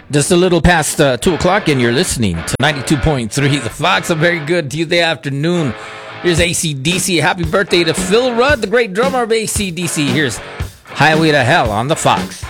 Just a little past 2 o'clock, and you're listening to 92.3 The Fox. A very good Tuesday afternoon. Here's AC/DC. Happy birthday to Phil Rudd, the great drummer of AC/DC. Here's Highway to Hell on The Fox.